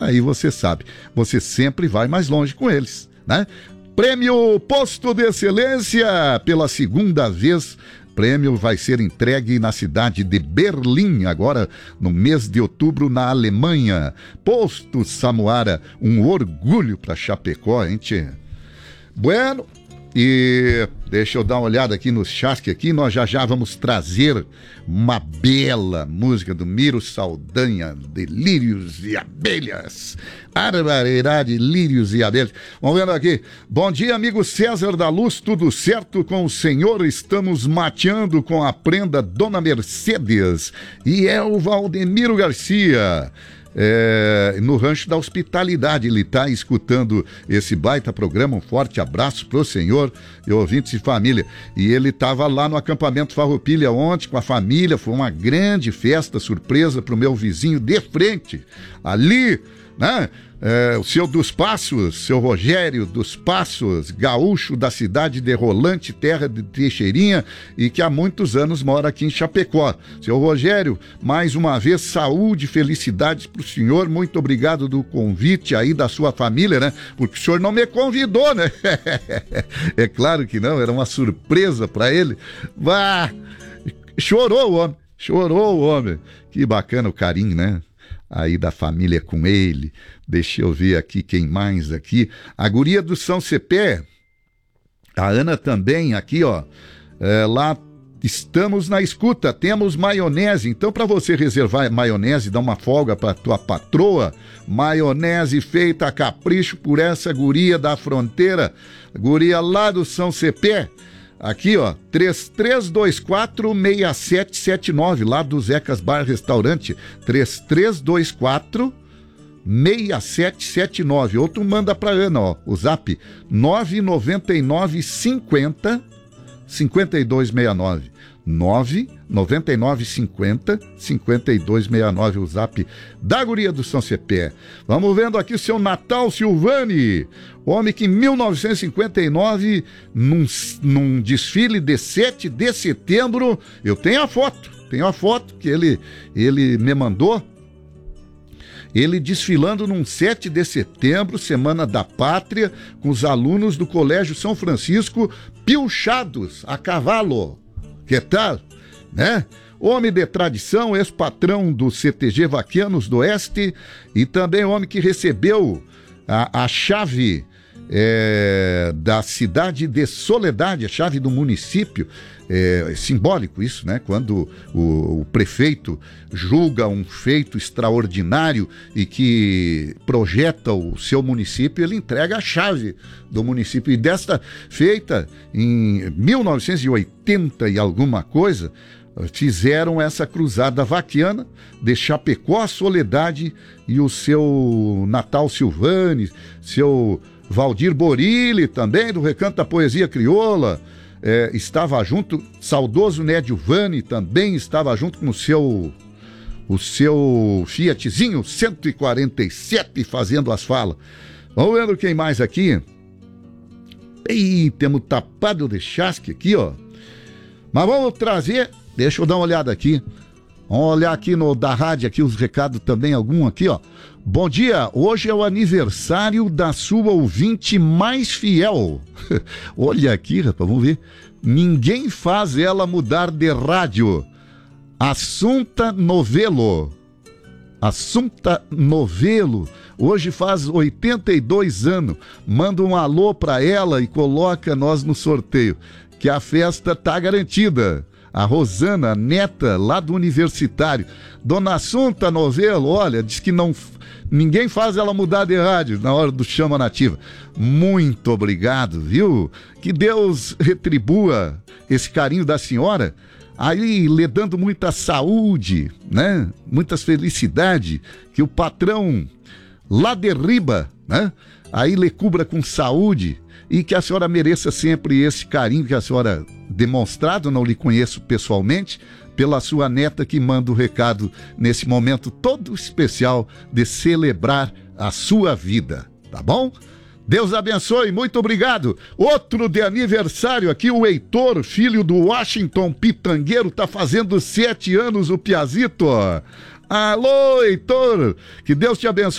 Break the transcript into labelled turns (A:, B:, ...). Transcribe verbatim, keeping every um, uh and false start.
A: aí você sabe, você sempre vai mais longe com eles, né? Prêmio Posto de Excelência, pela segunda vez, prêmio vai ser entregue na cidade de Berlim, agora no mês de outubro, na Alemanha. Posto Samuara, um orgulho para Chapecó, hein, tchê? Bueno, e deixa eu dar uma olhada aqui no chat, aqui nós já já vamos trazer uma bela música do Miro Saldanha, de Lírios e Abelhas. Arbarerade, Lírios e Abelhas. Vamos vendo aqui. Bom dia, amigo César da Luz, tudo certo com o senhor? Estamos mateando com a prenda Dona Mercedes. E é o Valdemiro Garcia. É, no Rancho da Hospitalidade, ele está escutando esse baita programa. Um forte abraço pro senhor e ouvintes e família. E ele estava lá no acampamento Farroupilha ontem com a família, foi uma grande festa surpresa pro meu vizinho de frente, ali, né? É, o seu dos Passos, seu Rogério dos Passos, gaúcho da cidade de Rolante, terra de Teixeirinha, e que há muitos anos mora aqui em Chapecó. Seu Rogério, mais uma vez, saúde e felicidades pro senhor, muito obrigado do convite aí da sua família, né? Porque o senhor não me convidou, né? É claro que não, era uma surpresa para ele. Vá! Chorou o homem, chorou o homem. Que bacana o carinho, né? Aí da família com ele. Deixa eu ver aqui quem mais aqui. A guria do São Cepé, a Ana também aqui, ó. É, lá estamos na escuta, temos maionese. Então, para você reservar maionese, dar uma folga para tua patroa, maionese feita a capricho por essa guria da fronteira, guria lá do São Cepé. Aqui, ó, três três dois quatro, seis sete sete nove, lá do Zecas Bar Restaurante, três três dois quatro, seis sete sete nove. Outro manda pra Ana, ó, o zap nove nove nove cinco zero, cinco dois seis nove. nove nove nove cinco zero, cinco dois seis nove, o zap da guria do São Cepé. Vamos vendo aqui o seu Natal Silvani, homem que em mil novecentos e cinquenta e nove, num, num desfile de sete de setembro, eu tenho a foto, tenho a foto que ele, ele me mandou, ele desfilando num sete de setembro, Semana da Pátria, com os alunos do Colégio São Francisco, pilchados a cavalo. Que tal? Né? Homem de tradição, ex-patrão do C T G Vaquianos do Oeste e também homem que recebeu a, a chave é, da cidade de Soledade, a chave do município. É simbólico isso, né? Quando o, o prefeito julga um feito extraordinário e que projeta o seu município, ele entrega a chave do município. E desta feita, em mil novecentos e oitenta e alguma coisa, fizeram essa cruzada vaquiana de Chapecó a Soledade, e o seu Natal Silvani, seu Valdir Borilli também, do Recanto da Poesia Crioula, É, estava junto, saudoso Nédio Vani também estava junto com o seu o seu Fiatzinho cento e quarenta e sete fazendo as falas. Vamos vendo quem mais aqui. Ih, temos tapado de chasque aqui, ó. Mas vamos trazer, deixa eu dar uma olhada aqui. Vamos olhar aqui no da rádio, aqui os recados também, algum aqui, ó. Bom dia, hoje é o aniversário da sua ouvinte mais fiel. Olha aqui, rapaz, vamos ver. Ninguém faz ela mudar de rádio. Assunta Novelo. Assunta Novelo. Hoje faz oitenta e dois anos. Manda um alô pra ela e coloca nós no sorteio, que a festa tá garantida. A Rosana, neta lá do Universitário. Dona Assunta Novelo, olha, diz que não, ninguém faz ela mudar de rádio na hora do Chama Nativa. Muito obrigado, viu? Que Deus retribua esse carinho da senhora, aí lhe dando muita saúde, né? Muitas felicidades, que o patrão lá de riba, né? Aí lhe cubra com saúde, e que a senhora mereça sempre esse carinho que a senhora demonstrado, não lhe conheço pessoalmente, pela sua neta que manda o recado nesse momento todo especial de celebrar a sua vida, tá bom? Deus abençoe, muito obrigado. Outro de aniversário aqui, o Heitor, filho do Washington Pitangueiro, tá fazendo sete anos, o Piazito. Alô, Heitor, que Deus te abençoe.